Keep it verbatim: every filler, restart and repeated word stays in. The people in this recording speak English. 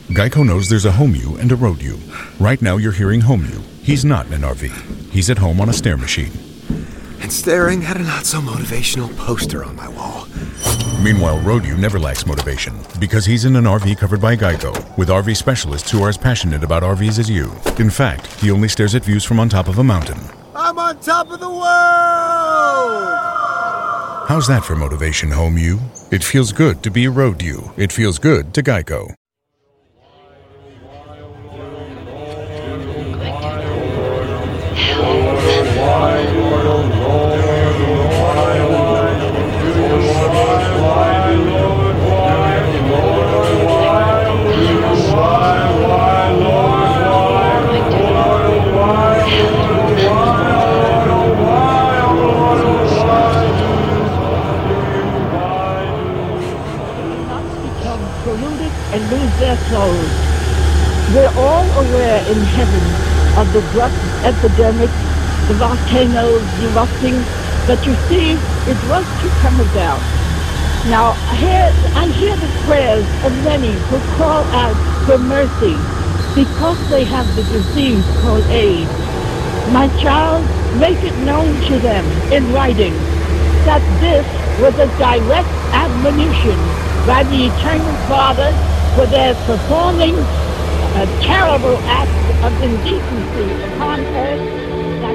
Geico knows there's a home you and a road you. Right now you're hearing home you. He's not in an R V. He's at home on a stair machine. And staring at a not-so-motivational poster on my wall. Meanwhile, road you never lacks motivation because he's in an R V covered by Geico with R V specialists who are as passionate about R Vs as you. In fact, he only stares at views from on top of a mountain. I'm on top of the world! How's that for motivation, home you? It feels good to be a road you. It feels good to Geico. Polluted and lose their souls. We're all aware in heaven of the drug epidemic, the volcanoes erupting, but you see, it was to come about. Now, here, I hear the prayers of many who call out for mercy because they have the disease called AIDS. My child, make it known to them in writing that this was a direct admonition by the Eternal Father for their performing a terrible act of indecency upon earth